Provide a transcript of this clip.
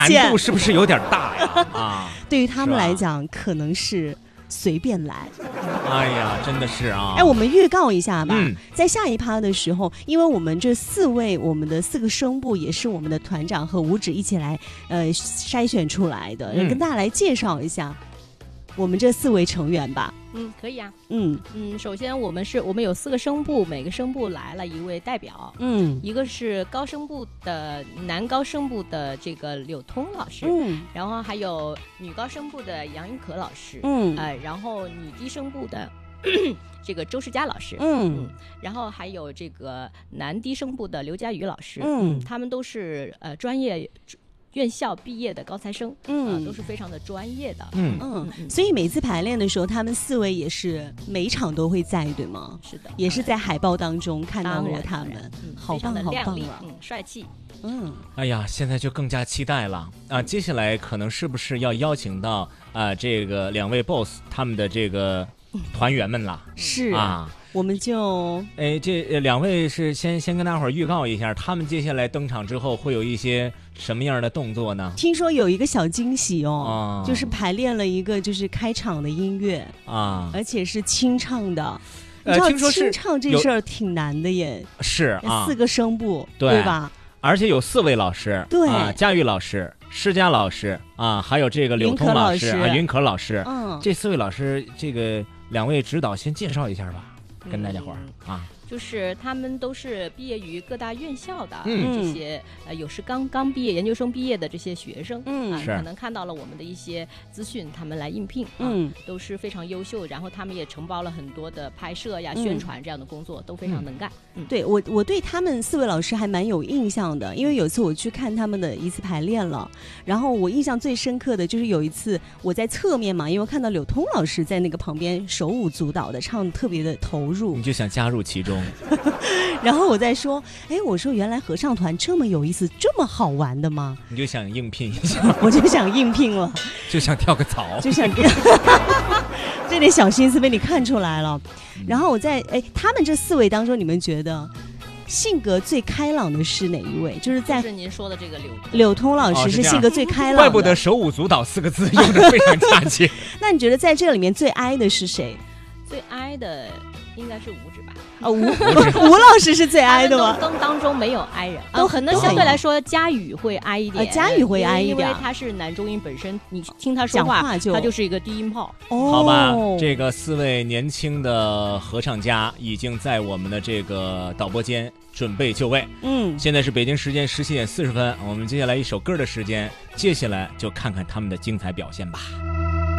难度是不是有点大呀？啊， 对于他们来讲，可能是随便来。 哎呀，真的是啊！ 哎，我们预告一下吧，在下一趴的时候，因为我们这我们的4个声部也是我们的团长和五指一起来筛选出来的，跟大家来介绍一下我们这4位成员吧。 可以啊。首先我们有4个声部，每个声部来了1位代表。一个是高声部的男高声部的这个柳通老师，然后还有女高声部的杨云可老师，然后女低声部的这个周世佳老师，然后还有这个男低声部的刘佳宇老师，他们都是专业院校毕业的高材生，都是非常的专业的， 所以每次排练的时候，他们4位也是每场都会在，对吗？ 是的， 也是在海报当中看到过他们，好棒好棒啊， 帅气。 哎呀，现在就更加期待了啊！接下来可能是不是要邀请到这个2位 boss 他们的这个团员们了？ 是啊。我们就这2位是先跟大伙儿预告一下，他们接下来登场之后会有一些什么样的动作呢？ 听说有一个小惊喜哦，就是排练了一个就是开场的音乐啊，而且是清唱的。你知道清唱这事儿挺难的耶， 是啊 ，4个声部，对吧？ 而且有4位老师， 对佳玉老师、施佳老师啊，还有这个柳通老师、云可老师，这4位老师，这个2位指导先介绍一下吧。跟大家伙儿啊， 就是他们都是毕业于各大院校的这些有是刚毕业研究生毕业的这些学生，可能看到了我们的一些资讯，他们来应聘，都是非常优秀，然后他们也承包了很多的拍摄呀、宣传这样的工作，都非常能干。 对，我对他们4位老师还蛮有印象的，因为有一次我去看他们的一次排练了，然后我印象最深刻的就是有一次我在侧面嘛，因为看到柳通老师在那个旁边手舞足蹈的唱，特别的投入， 你就想加入其中。 然后我在说，我说原来合唱团这么有意思，这么好玩的吗？ 你就想应聘一下。 我就想应聘了， 就想跳个槽， 就想这点小心思被你看出来了。然后我在他们这4位当中，你们觉得性格最开朗的是哪一位？就是您说的这个柳通老师是性格最开朗的， 怪不得手舞足蹈4个字用的非常恰切。 那你觉得在这里面最哀的是谁？ 最哀的应该是五指吧。 吴老师是最哀的吗？ 当中没有哀人，可能相对来说佳宇会哀一点， 佳宇会哀一点， 因为他是男中音本身，你听他说话，他就是一个低音炮。 好吧，这个4位年轻的合唱家已经在我们的这个导播间准备就位。现在是北京时间17点40分，我们接下来一首歌的时间，接下来就看看他们的精彩表现吧。